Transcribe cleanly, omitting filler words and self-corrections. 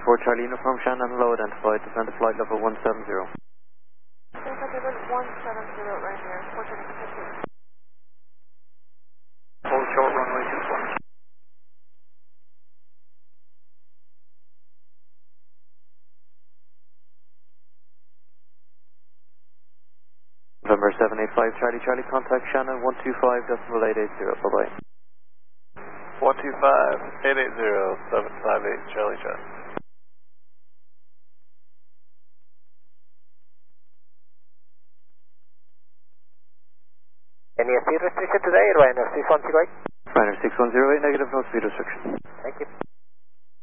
4 Charlie Uniform Shannon, low identified, descend to flight level 170. Level 170 right here, 4 Charlie continue. Hold short runway 24. November 785 Charlie, Charlie, contact Shannon 125.880, bye-bye. 125-880-758 Charlie, Charlie. Any speed restriction today, Ryanair 6108? Ryanair 6108, negative, no speed restriction. Thank you.